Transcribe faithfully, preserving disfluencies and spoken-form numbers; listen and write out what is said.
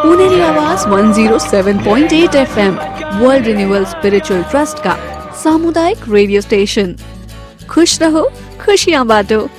पुनेरी आवाज एक सौ सात पॉइंट आठ FM world renewal spiritual trust का सामुदायिक रेडियो स्टेशन। खुश रहो, खुशियां बांटो।